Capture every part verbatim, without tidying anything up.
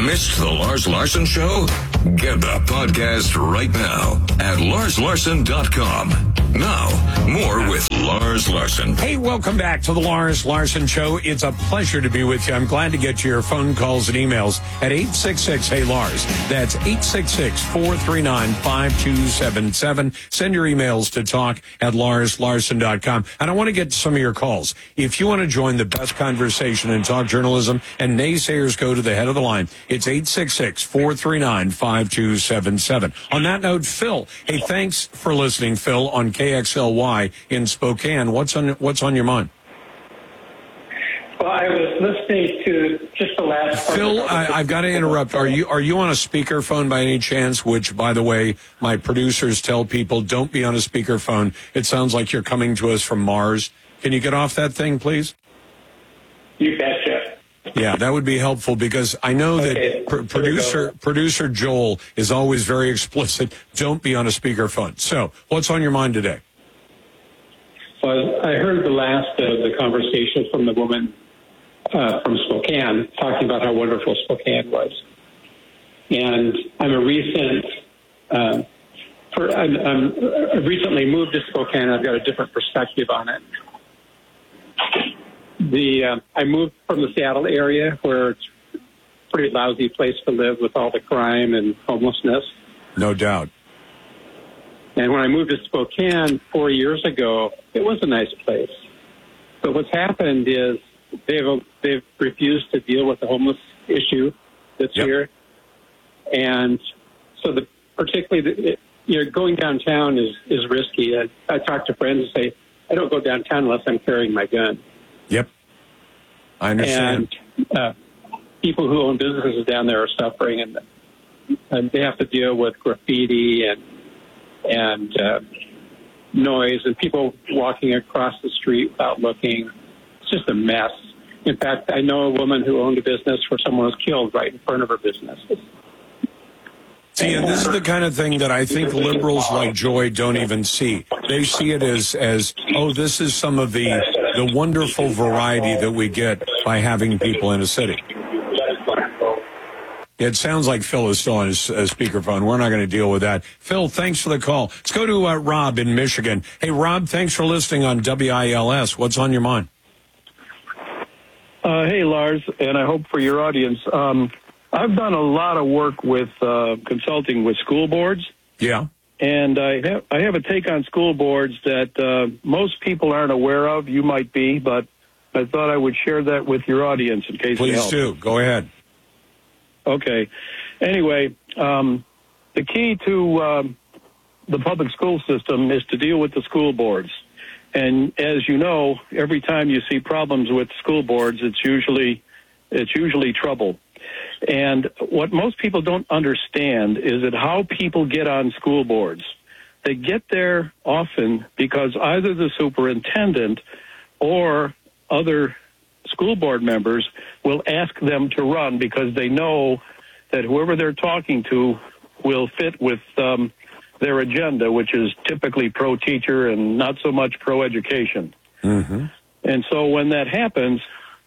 Missed the Lars Larson Show? Get the podcast right now at lars larson dot com. Now, more with Lars Larson. Hey, welcome back to the Lars Larson Show. It's a pleasure to be with you. I'm glad to get your phone calls and emails at eight six six, hey Lars. That's eight six six, four three nine, five two seven seven. Send your emails to talk at lars larson dot com. And I want to get to some of your calls. If you want to join the best conversation in talk journalism and naysayers go to the head of the line, it's eight six six, four three nine, five two seven seven. On that note, Phil, hey, thanks for listening, Phil, on K X L Y in Spokane. What's on what's on your mind? Well, I was listening to just the last part. Phil, I, I've got to interrupt. Are you are you on a speakerphone by any chance? Which, by the way, my producers tell people don't be on a speakerphone. It sounds like you're coming to us from Mars. Can you get off that thing, please? You betcha. Yeah, that would be helpful because I know Okay, that pr- producer producer Joel is always very explicit. Don't be on a speakerphone. So, what's on your mind today? Well, I heard the last of the conversation from the woman uh, from Spokane talking about how wonderful Spokane was. And I'm a recent, uh, for, I'm, I'm, I've recently moved to Spokane. I've got a different perspective on it. The uh, I moved from the Seattle area where it's a pretty lousy place to live with all the crime and homelessness. No doubt. And when I moved to Spokane four years ago, it was a nice place. But what's happened is they've they've refused to deal with the homeless issue that's Yep. here, and so the particularly the, you know going downtown is is risky. I, I talk to friends and say I don't go downtown unless I'm carrying my gun. Yep, I understand. And uh, people who own businesses down there are suffering, and, and they have to deal with graffiti and and uh, noise and people walking across the street without looking. It's just a mess. In fact, I know a woman who owned a business where someone was killed right in front of her business. See, and this is the kind of thing that I think liberals like Joy don't even see. They see it as, as oh, this is some of the, the wonderful variety that we get by having people in a city. It sounds like Phil is still on his uh, speakerphone. We're not going to deal with that. Phil, thanks for the call. Let's go to uh, Rob in Michigan. Hey, Rob, thanks for listening on W I L S. What's on your mind? Uh, hey, Lars, and I hope for your audience. Um, I've done a lot of work with uh, consulting with school boards. Yeah. And I have, I have a take on school boards that uh, most people aren't aware of. You might be, but I thought I would share that with your audience in case it Please helps. do. Go ahead. Okay. Anyway, um, the key to um, the public school system is to deal with the school boards. And as you know, every time you see problems with school boards, it's usually it's usually trouble. And what most people don't understand is that how people get on school boards. They get there often because either the superintendent or other school board members will ask them to run because they know that whoever they're talking to will fit with um, their agenda, which is typically pro-teacher and not so much pro-education. Mm-hmm. And so when that happens,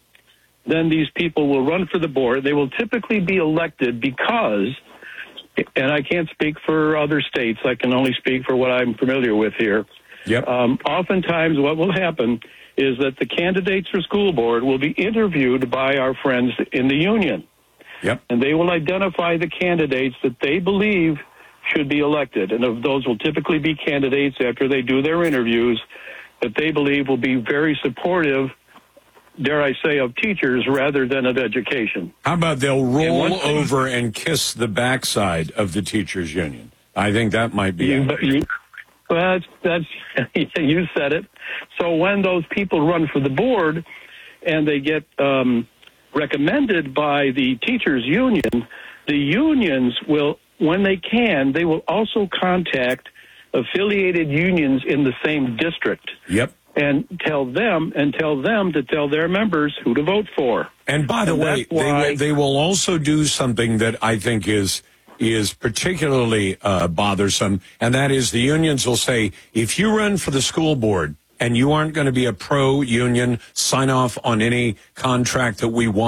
then these people will run for the board. They will typically be elected because, and I can't speak for other states, I can only speak for what I'm familiar with here. Yep. Um, oftentimes what will happen is that the candidates for school board will be interviewed by our friends in the union. Yep. And they will identify the candidates that they believe should be elected. And of those will typically be candidates after they do their interviews that they believe will be very supportive, dare I say, of teachers rather than of education. How about they'll roll And thing, over and kiss the backside of the teachers' union? I think that might be you, it. you, well, that's, that's you said it. So when those people run for the board and they get um, recommended by the teachers' union, the unions will, when they can, they will also contact affiliated unions in the same district. Yep. And tell them and tell them to tell their members who to vote for. And by the and way, why, they will, they will also do something that I think is is particularly uh, bothersome, and that is the unions will say, if you run for the school board and you aren't going to be a pro-union, sign off on any contract that we want,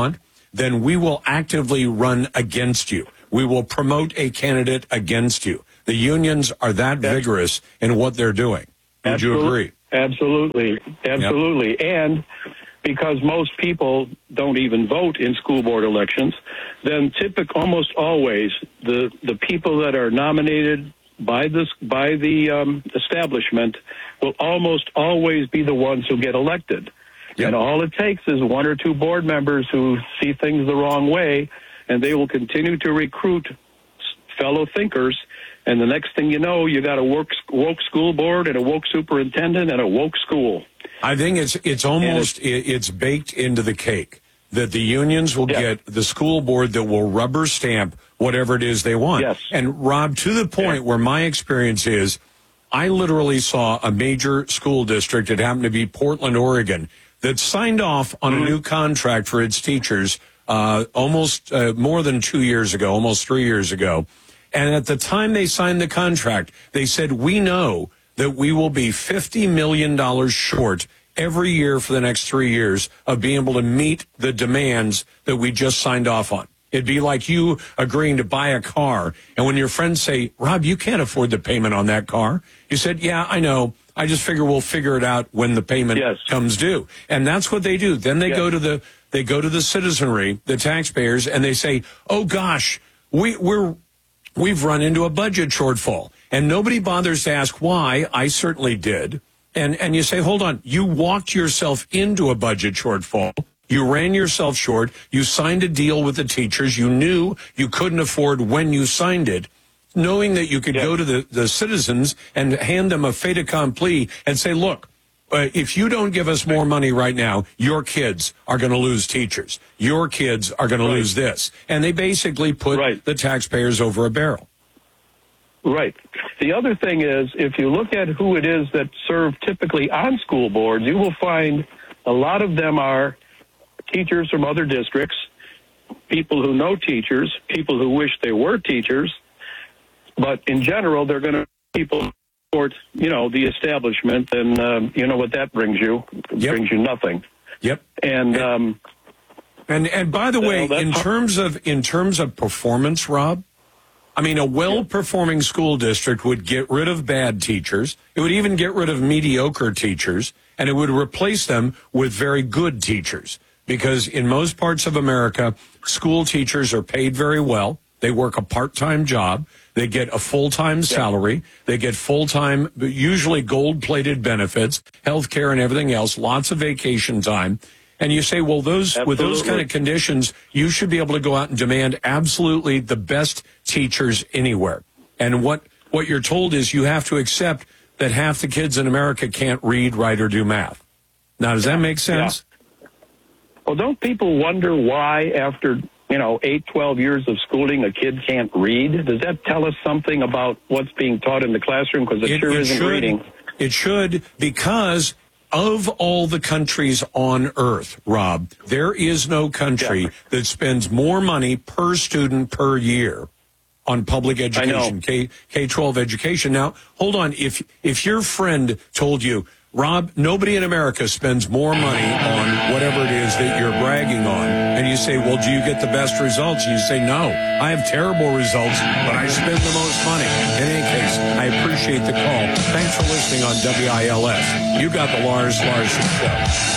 then we will actively run against you. We will promote a candidate against you. The unions are that vigorous in what they're doing. Would Absolutely. you agree? Absolutely. Absolutely. Yep. And because most people don't even vote in school board elections, then typic, almost always the, the people that are nominated by this by the um, establishment will almost always be the ones who get elected. Yep. And all it takes is one or two board members who see things the wrong way, and they will continue to recruit fellow thinkers. And the next thing you know, you got a woke, woke school board and a woke superintendent and a woke school. I think it's it's almost it's, it's baked into the cake that the unions will yeah. get the school board that will rubber stamp whatever it is they want. Yes. And Rob, to the point yeah. where my experience is, I literally saw a major school district, it happened to be Portland, Oregon, that signed off on mm-hmm. a new contract for its teachers uh, almost uh, more than two years ago, almost three years ago. And at the time they signed the contract, they said, we know that we will be fifty million dollars short every year for the next three years of being able to meet the demands that we just signed off on. It'd be like you agreeing to buy a car, and when your friends say, Rob, you can't afford the payment on that car, you said, yeah, I know. I just figure we'll figure it out when the payment yes. comes due. And that's what they do. Then they yes. go to the they go to the citizenry, the taxpayers, and they say, oh, gosh, we, we're we've run into a budget shortfall. And nobody bothers to ask why. I certainly did. And and you say, hold on, you walked yourself into a budget shortfall. You ran yourself short. You signed a deal with the teachers. You knew you couldn't afford when you signed it, knowing that you could yeah. go to the, the citizens and hand them a fait accompli and say, look, uh, if you don't give us more money right now, your kids are going to lose teachers. Your kids are going right. to lose this. And they basically put right. the taxpayers over a barrel. Right. The other thing is, if you look at who it is that serve typically on school boards, you will find a lot of them are teachers from other districts, people who know teachers, people who wish they were teachers, but in general, they're going to people support, you know, the establishment, and um, you know what that brings you? It yep. brings you nothing. Yep. And um, and and by the way, well, in terms of in terms of performance, Rob, I mean, a well-performing school district would get rid of bad teachers. It would even get rid of mediocre teachers, and it would replace them with very good teachers. Because in most parts of America, school teachers are paid very well. They work a part-time job. They get a full-time salary. Yeah. They get full-time, usually gold-plated benefits, health care and everything else, lots of vacation time. And you say, well, those absolutely. With those kind of conditions, you should be able to go out and demand absolutely the best teachers anywhere. And what, what you're told is you have to accept that half the kids in America can't read, write, or do math. Now, does that make sense? Yeah. Well, don't people wonder why after, you know, eight, twelve years of schooling, a kid can't read? Does that tell us something about what's being taught in the classroom? Because it, it sure it isn't should, reading. It should, because of all the countries on earth, Rob, there is no country yeah. that spends more money per student per year on public education, K, K-twelve education. Now, hold on. If if your friend told you, Rob, nobody in America spends more money on whatever it is that you're bragging on, and you say, well, do you get the best results? You say, no, I have terrible results, but I spend the most money. In any case, I appreciate the call. Thanks for listening on W I L S. You got the Lars Larson Show.